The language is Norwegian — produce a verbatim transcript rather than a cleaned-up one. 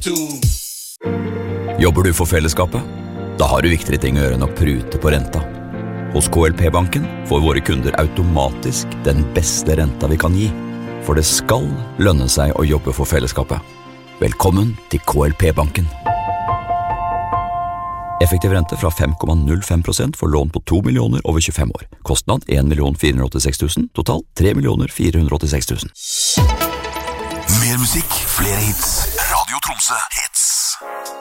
to. Jobber du for fellesskapet? Da har du viktigere ting å gjøre enn å prute på renta. Hos K L P-banken får våre kunder automatisk den beste renta vi kan gi. For det skal lønne seg å jobbe for fellesskapet. Velkommen til K L P-banken. Effektiv rente fra fem komma null fem prosent for lån på to millioner over tjuefem år. Kostnad en million fire hundre åttiseks tusen, total tre millioner fire hundre åttiseks tusen. Mer musikk, flere hits. Radio Tromsø hits.